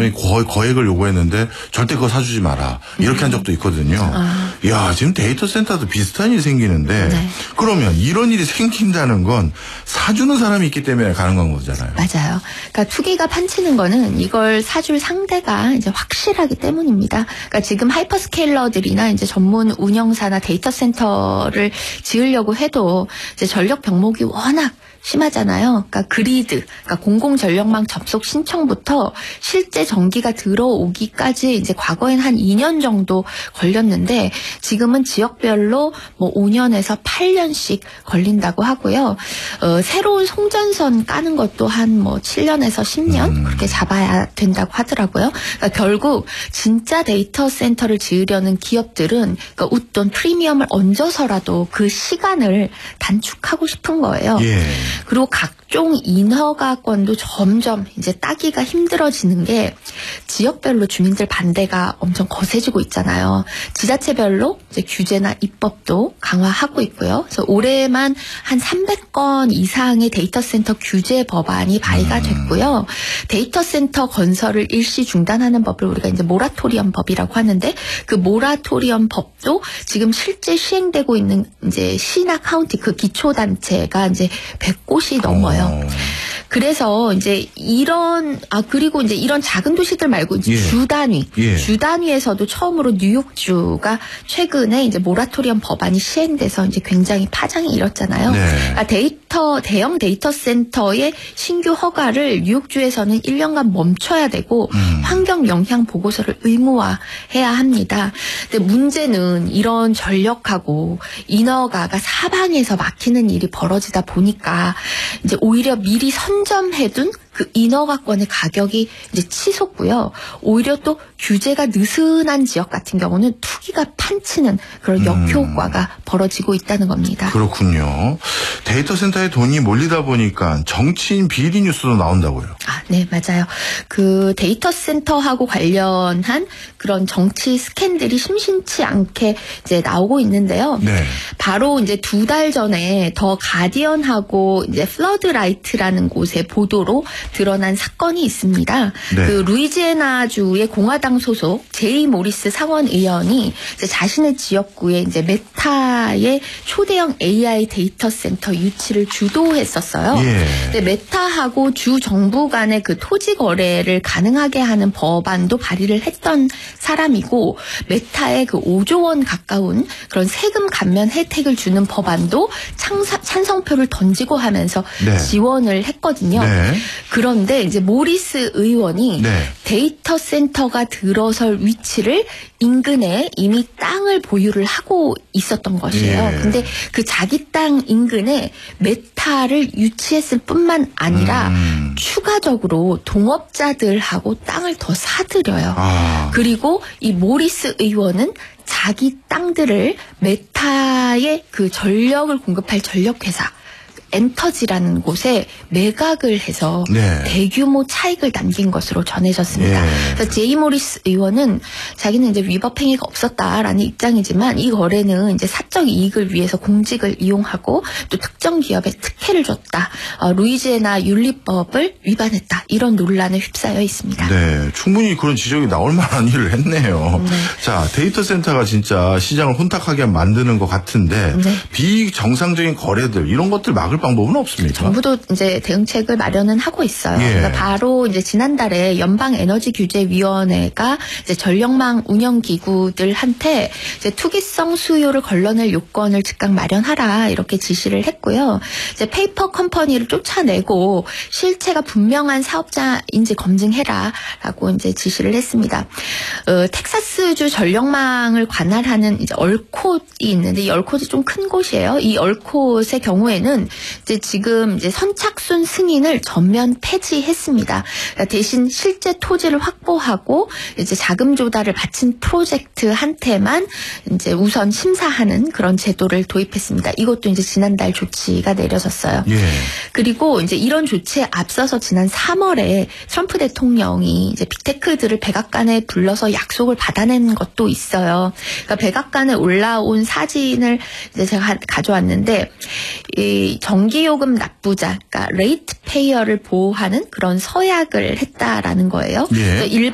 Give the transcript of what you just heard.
그러니 거액을 요구했는데 절대 그거 사주지 마라. 이렇게 한 적도 있거든요. 야, 지금 데이터 센터도 비슷한 일이 생기는데 네. 그러면 이런 일이 생긴다는 건 사주는 사람이 있기 때문에 가능한 거잖아요. 맞아요. 그러니까 투기가 판치는 거는 이걸 사줄 상대가 이제 확실하기 때문입니다. 그러니까 지금 하이퍼스케일러들이나 이제 전문 운영사나 데이터 센터를 지으려고 해도 이제 전력 병목이 워낙 심하잖아요. 그러니까 그리드, 그러니까 공공전력망 접속 신청부터 실제 전기가 들어오기까지 이제 과거엔 한 2년 정도 걸렸는데 지금은 지역별로 뭐 5년에서 8년씩 걸린다고 하고요. 새로운 송전선 까는 것도 한 뭐 7년에서 10년 그렇게 잡아야 된다고 하더라고요. 그러니까 결국 진짜 데이터 센터를 지으려는 기업들은 그러니까 웃돈 프리미엄을 얹어서라도 그 시간을 단축하고 싶은 거예요. 예. 그리고 각종 인허가권도 점점 이제 따기가 힘들어지는 게 지역별로 주민들 반대가 엄청 거세지고 있잖아요. 지자체별로 이제 규제나 입법도 강화하고 있고요. 그래서 올해만 한 300건 이상의 데이터 센터 규제 법안이 발의가 됐고요. 데이터 센터 건설을 일시 중단하는 법을 우리가 이제 모라토리엄 법이라고 하는데 그 모라토리엄 법도 지금 실제 시행되고 있는 이제 시나 카운티 그 기초 단체가 이제 100곳이 넘어요. 그래서 이제 그리고 이제 이런 작은 도시들 말고 이제 주 단위에서도 처음으로 뉴욕주가 최근에 이제 모라토리엄 법안이 시행돼서 이제 굉장히 파장이 일었잖아요. 네. 그러니까 대형 데이터 센터의 신규 허가를 뉴욕주에서는 1년간 멈춰야 되고 환경 영향 보고서를 의무화해야 합니다. 근데 문제는 이런 전력하고 인허가가 사방에서 막히는 일이 벌어지다 보니까 이제 오히려 미리 선점해둔 그 인허가권의 가격이 이제 치솟고요. 오히려 또 규제가 느슨한 지역 같은 경우는 투기가 판치는 그런 역효과가 벌어지고 있다는 겁니다. 그렇군요. 데이터 센터에 돈이 몰리다 보니까 정치인 비리 뉴스도 나온다고요. 네, 맞아요. 그 데이터 센터하고 관련한 그런 정치 스캔들이 심심치 않게 이제 나오고 있는데요. 네. 바로 이제 2달 전에 더 가디언하고 이제 플러드라이트라는 곳의 보도로 드러난 사건이 있습니다. 네. 그 루이지애나주의 공화당 소속 제이 모리스 상원 의원이 이제 자신의 지역구에 이제 메타의 초대형 AI 데이터 센터 유치를 주도했었어요. 예. 근데 메타하고 주 정부 간의 그 토지 거래를 가능하게 하는 법안도 발의를 했던 사람이고 메타에 그 5조 원 가까운 그런 세금 감면 혜택을 주는 법안도 찬성표를 던지고 하면서 네. 지원을 했거든요. 네. 그런데 이제 모리스 의원이 네. 데이터 센터가 들어설 위치를 인근에 이미 땅을 보유를 하고 있었던 것이에요. 예. 근데 그 자기 땅 인근에 메타를 유치했을 뿐만 아니라 추가적으로 동업자들하고 땅을 더 사들여요. 그리고 이 모리스 의원은 자기 땅들을 메타의 그 전력을 공급할 전력회사 엔터지라는 곳에 매각을 해서 네. 대규모 차익을 남긴 것으로 전해졌습니다. 예. 그래서 제이 모리스 의원은 자기는 이제 위법 행위가 없었다라는 입장이지만 이 거래는 이제 사적 이익을 위해서 공직을 이용하고 또 특정 기업에 특혜를 줬다. 루이지애나 윤리법을 위반했다. 이런 논란에 휩싸여 있습니다. 네, 충분히 그런 지적이 나올 만한 일을 했네요. 네. 자, 데이터 센터가 진짜 시장을 혼탁하게 만드는 것 같은데 네. 비정상적인 거래들 이런 것들 막을 방법은 없습니까? 정부도 이제 대응책을 마련은 하고 있어요. 예. 그러니까 바로 이제 지난달에 연방에너지규제위원회가 이제 전력망 운영기구들한테 이제 투기성 수요를 걸러낼 요건을 즉각 마련하라 이렇게 지시를 했고요. 이제 페이퍼 컴퍼니를 쫓아내고 실체가 분명한 사업자인지 검증해라라고 이제 지시를 했습니다. 텍사스주 전력망을 관할하는 이제 얼콧이 있는데 이 얼콧이 좀 큰 곳이에요. 이 얼콧의 경우에는 이제 지금 이제 선착순 승인을 전면 폐지했습니다. 그러니까 대신 실제 토지를 확보하고 이제 자금 조달을 바친 프로젝트한테만 이제 우선 심사하는 그런 제도를 도입했습니다. 이것도 이제 지난달 조치가 내려졌어요. 예. 그리고 이제 이런 조치에 앞서서 지난 3월에 트럼프 대통령이 이제 빅테크들을 백악관에 불러서 약속을 받아낸 것도 있어요. 그러니까 백악관에 올라온 사진을 이제 제가 가져왔는데 이 전기요금 납부자, 그러니까 레이트 페이어를 보호하는 그런 서약을 했다라는 거예요. 예.